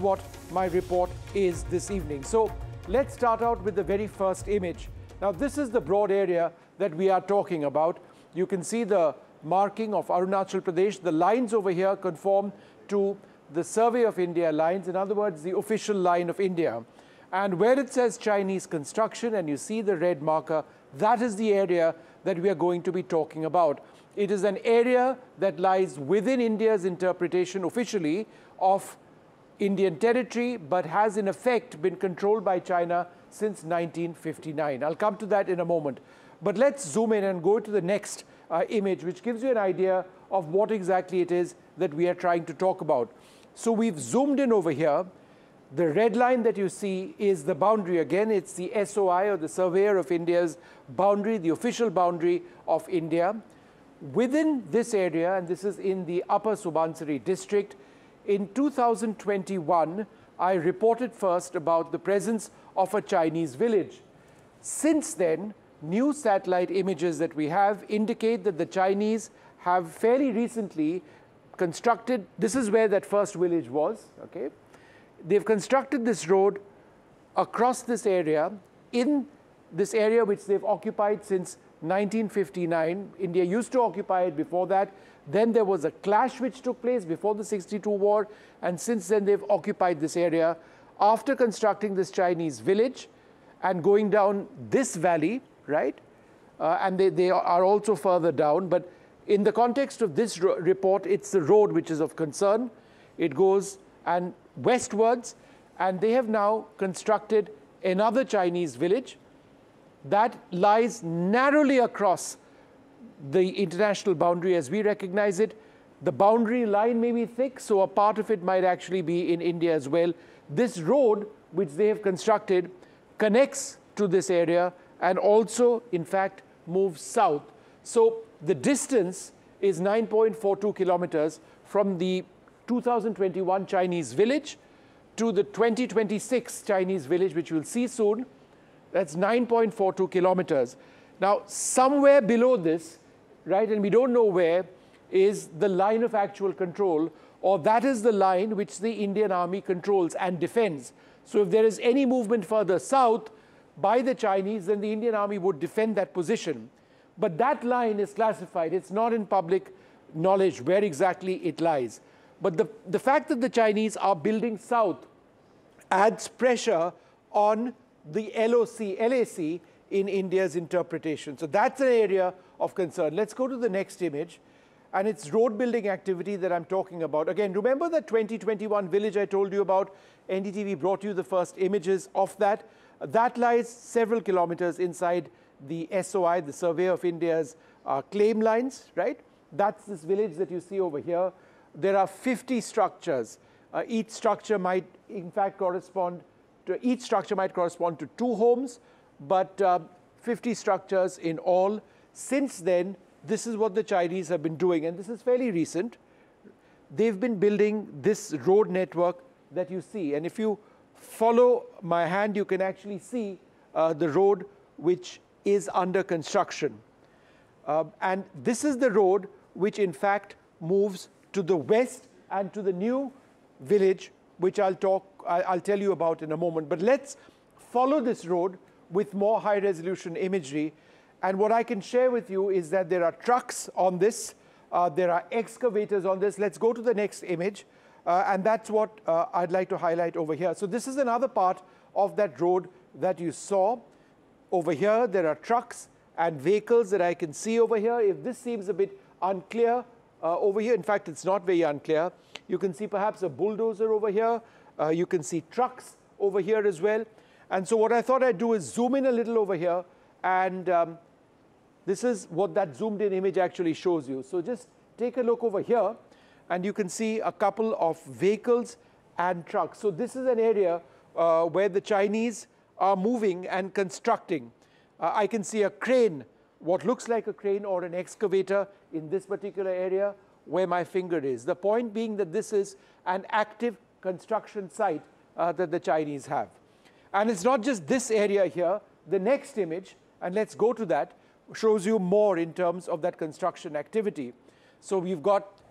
what my report is this evening. So let's start out with the very first image. Now this is the broad area that we are talking about. You can see the marking of Arunachal Pradesh. The lines over here conform to the Survey of India lines, in other words, the official line of India. And where it says Chinese construction and you see the red marker, that is the area that we are going to be talking about. It is an area that lies within India's interpretation officially of Indian territory, but has in effect been controlled by China since 1959. I'll come to that in a moment. But let's zoom in and go to the next image, which gives you an idea of what exactly it is that we are trying to talk about. So we've zoomed in over here. The red line that you see is the boundary. Again, it's the SOI, or the Surveyor of India's boundary, the official boundary of India. Within this area, and this is in the Upper Subansiri district, in 2021, I reported first about the presence of a Chinese village. Since then, new satellite images that we have indicate that the Chinese have fairly recently constructed, this is where that first village was, okay? They've constructed this road across this area, in this area which they've occupied since 1959. India used to occupy it before that. Then there was a clash which took place before the 62 war, and since then they've occupied this area. After constructing this Chinese village and going down this valley, right? And they are also further down, but in the context of this report, it's the road which is of concern. It goes and westwards, and they have now constructed another Chinese village that lies narrowly across the international boundary as we recognize it. The boundary line may be thick, so a part of it might actually be in India as well. This road, which they have constructed, connects to this area and also, in fact, moves south. So the distance is 9.42 kilometers from the 2021 Chinese village to the 2026 Chinese village, which we'll see soon. That's 9.42 kilometers. Now, somewhere below this, right, and we don't know where, is the line of actual control, or that is the line which the Indian Army controls and defends. So if there is any movement further south by the Chinese, then the Indian Army would defend that position. But that line is classified. It's not in public knowledge where exactly it lies. But the fact that the Chinese are building south adds pressure on the LAC in India's interpretation. So that's an area of concern. Let's go to the next image. And it's road building activity that I'm talking about. Again, remember that 2021 village I told you about? NDTV brought you the first images of that. That lies several kilometers inside the SOI, the Survey of India's claim lines, right? That's this village that you see over here. There are 50 structures. Each structure might, in fact, correspond to 2 homes, but 50 structures in all. Since then, this is what the Chinese have been doing, and this is fairly recent. They've been building this road network that you see, and if you follow my hand, you can actually see the road which is under construction. And this is the road which, in fact, moves to the west and to the new village, which I'll tell you about in a moment. But let's follow this road with more high-resolution imagery. And what I can share with you is that there are trucks on this. There are excavators on this. Let's go to the next image. And that's what I'd like to highlight over here. So this is another part of that road that you saw. Over here, there are trucks and vehicles that I can see over here. If this seems a bit unclear over here, in fact, it's not very unclear. You can see perhaps a bulldozer over here. You can see trucks over here as well. And so what I thought I'd do is zoom in a little over here. And this is what that zoomed in image actually shows you. So just take a look over here, and you can see a couple of vehicles and trucks. So this is an area where the Chinese are moving and constructing. I can see a crane, what looks like a crane or an excavator in this particular area where my finger is. The point being that this is an active construction site that the Chinese have. And it's not just this area here. The next image, and let's go to that, shows you more in terms of that construction activity. So we've got